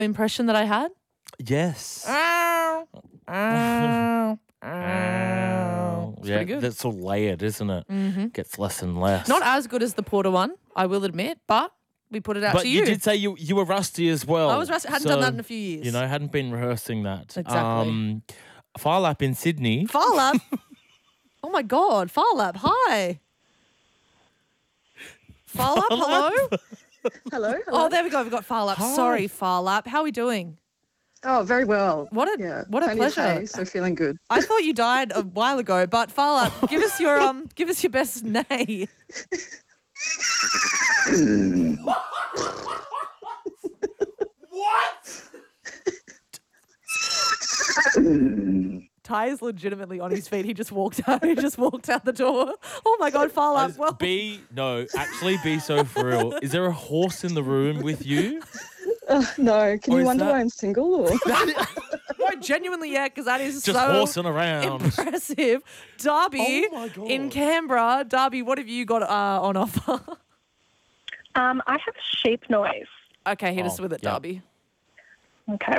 impression that I had? Yes. It's pretty good. That's all layered, isn't it? Mm-hmm. Gets less and less. Not as good as the Porter one, I will admit, but we put it out But to you did say you were rusty as well. I was rusty. Hadn't done that in a few years. You know, hadn't been rehearsing that. Exactly. Fire Lap in Sydney. Far Lap. Oh my God, Far Lap. Hi. Far Lap, hello? Hello. Oh, there we go. We've got Far Lap. Hi. Sorry, Far Lap. How are we doing? Oh, very well. What a Plenty of pleasure. hay, so feeling good. I thought you died a while ago, but Far Lap, give us your best neigh. Ty is legitimately on his feet. He just walked out. He just walked out the door. Oh my God, Far Lap. Well, Be so for real. Is there a horse in the room with you? No, can Or you is wonder that- why I'm single? Or? no, genuinely, yeah, because that is Just so horsing around. impressive. Darby Oh my God. in Canberra. Darby, what have you got on offer? I have a sheep noise. Okay, hit us Oh, with it, yeah. Darby. Okay.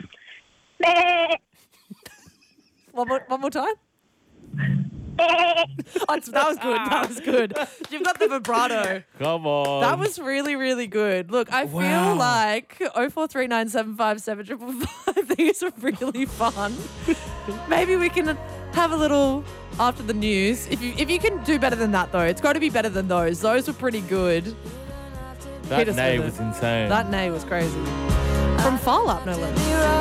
One more time. Oh, that was good. That was good. You've got the vibrato. Come on. That was really, really good. Look, I feel Wow. like 0439757555, these are really fun. Maybe we can have a little after the news. If you can do better than that, though, it's got to be better than those. Those were pretty good. that hit us neigh with was it. insane. That neigh was crazy. From Far Lap, no less.